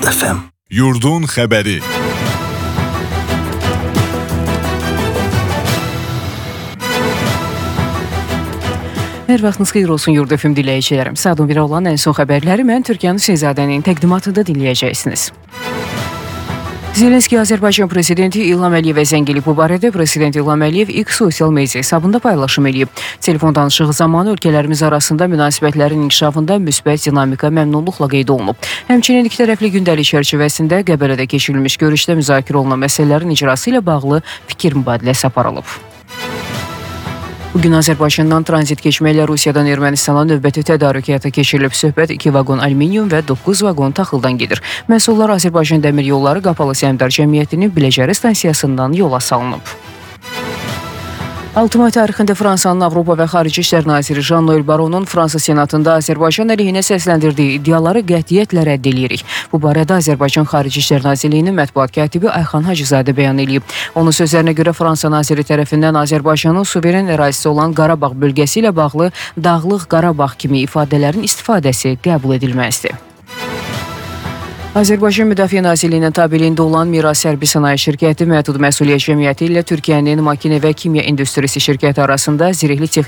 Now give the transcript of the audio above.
Yurd FM. Yurdun xəbəri. Hər vaxtınız xeyir olsun Yurd FM dinləyicilərim. Saat 11 olan ən son xəbərləri mən Türkiyənin Şehzadənin təqdimatında dinləyəcəksiniz. Zelenski Azərbaycan prezidenti İlham Əliyevə zəng edib. Bu barədə prezident İlham Əliyev X sosial media hesabında paylaşım edib. Telefon danışığı zamanı ölkələrimiz arasında münasibətlərin inkişafında müsbət dinamika məmnunluqla qeyd olunub. Həmçinin ikitərəfli gündəlik çərçivəsində Qəbələdə keçirilmiş görüşdə müzakirə olunan məsələlərin icrası ilə bağlı fikir mübadiləsi aparılıb. Bugün Azərbaycandan tranzit keçməklə Rusiyadan Ermənistana növbəti tədarük həyata keçirilib. Söhbət 2 vaqon alüminium və 9 vaqon taxıldan gedir. Məhsullar Azərbaycan Dəmir Yolları Qapalı Səhmdar Cəmiyyətinin Biləcəri stansiyasından yola salınıb. 6 may tarixində Fransanın Avropa və Xarici İşlər naziri Jean-Noël Baronun Fransa Senatında Azərbaycan əleyhinə səsləndirdiyi iddiaları qətiyyətlə rədd edirik. Bu barədə Azərbaycan Xarici İşlər Nazirliyinin mətbuat katibi Ayxan Hacızadə bəyan edib. Onun sözlərinə görə Fransa naziri tərəfindən Azərbaycanın suveren ərazisi olan Qarabağ bölgəsi ilə bağlı Dağlıq Qarabağ kimi ifadələrin istifadəsi qəbul edilməzdir. Azərbaycan Müdafiə Nazirliyinin tabeliyində olan Miras Hərbi Sənaye Şirkəti Məhdud Məsuliyyət Cəmiyyəti ilə Türkiyənin Makine və Kimya İndustrisi şirkəti arasında zirehli texniki